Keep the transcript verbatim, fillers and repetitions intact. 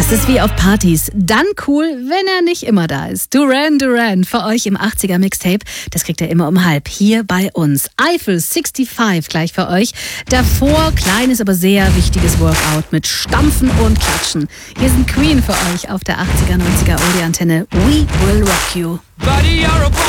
Das ist wie auf Partys. Dann cool, wenn er nicht immer da ist. Duran Duran für euch im achtziger Mixtape. Das kriegt er immer um halb hier bei uns. Eiffel fünfundsechzig gleich für euch. Davor kleines, aber sehr wichtiges Workout mit Stampfen und Klatschen. Hier sind Queen für euch auf der achtziger, neunziger Oldie-Antenne. We will rock you. Buddy, you're a